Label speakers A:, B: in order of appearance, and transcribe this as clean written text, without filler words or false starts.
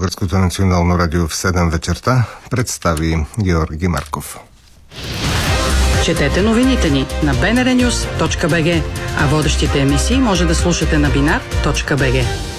A: Българското национално радио в 7 вечерта представи Георги Марков.
B: Четете новините ни на bnrnews.bg, а водещите емисии може да слушате на binar.bg.